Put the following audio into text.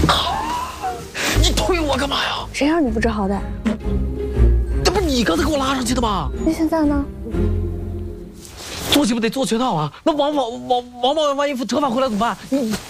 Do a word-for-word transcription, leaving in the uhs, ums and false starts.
你推我干嘛呀？ 谁让你不知好歹？ 这不是你刚才给我拉上去的吗？ 那现在呢？ 做鸡不得做全套啊！那王宝王王宝万一折返回来怎么办？你